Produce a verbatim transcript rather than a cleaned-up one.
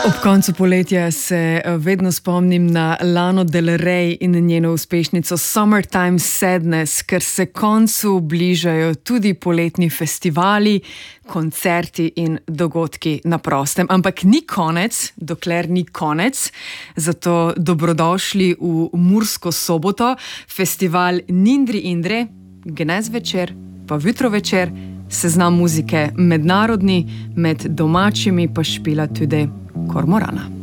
Ob koncu poletja se vedno spomnim na Lano Del Rey in njeno uspešnico Summertime Sadness, ker se koncu bližajo tudi poletni festivali, koncerti in dogodki na prostem. Ampak ni konec, dokler ni konec. Zato dobrodošli v Mursko Soboto, festival Nindri Indre, Gnez večer, pa Vitro večer, seznam muzike mednarodni, med domačimi pa špila tudi Kormorana.